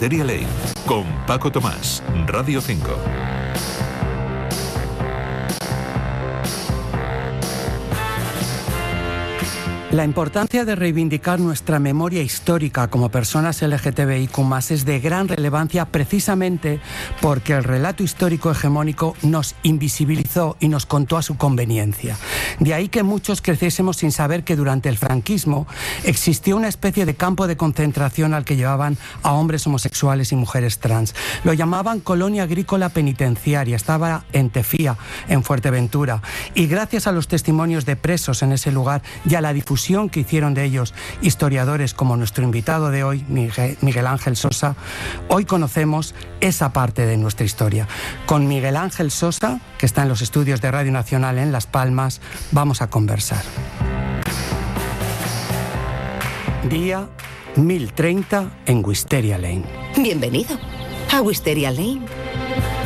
Wisteria Lane, con Paco Tomás, Radio 5. La importancia de reivindicar nuestra memoria histórica como personas LGTBIQ+ es de gran relevancia precisamente porque el relato histórico hegemónico nos invisibilizó y nos contó a su conveniencia. De ahí que muchos creciésemos sin saber que durante el franquismo existió una especie de campo de concentración al que llevaban a hombres homosexuales y mujeres trans. Lo llamaban colonia agrícola penitenciaria, estaba en Tefía, en Fuerteventura, y gracias a los testimonios de presos en ese lugar y a la difusión que hicieron de ellos historiadores como nuestro invitado de hoy, Miguel Ángel Sosa, hoy conocemos esa parte de nuestra historia. Con Miguel Ángel Sosa, que está en los estudios de Radio Nacional en Las Palmas, vamos a conversar. Día 1030 en Wisteria Lane. Bienvenido a Wisteria Lane.